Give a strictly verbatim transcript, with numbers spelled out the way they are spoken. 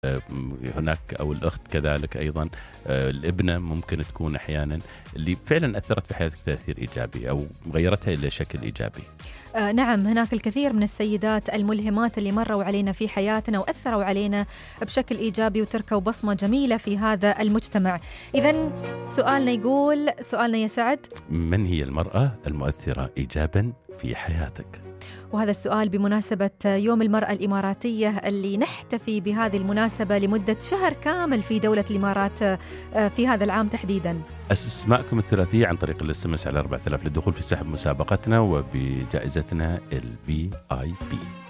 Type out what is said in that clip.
هناك أو الأخت كذلك أيضا، الابنة ممكن تكون أحيانا اللي فعلا أثرت في حياتك تأثير إيجابي أو غيرتها إلى شكل إيجابي. آه نعم، هناك الكثير من السيدات الملهمات اللي مروا علينا في حياتنا وأثروا علينا بشكل إيجابي وتركوا بصمة جميلة في هذا المجتمع. إذن سؤالنا يقول، سؤالنا يا سعد، من هي المرأة المؤثرة إيجابا في حياتك؟ وهذا السؤال بمناسبة يوم المرأة الإماراتية اللي نحتفي بهذه المناسبة لمدة شهر كامل في دولة الإمارات في هذا العام تحديدا. أسماءكم الثلاثية عن طريق الاس ام اس على أربعة آلاف للدخول في سحب مسابقتنا وبجائزتنا ال في آي بي.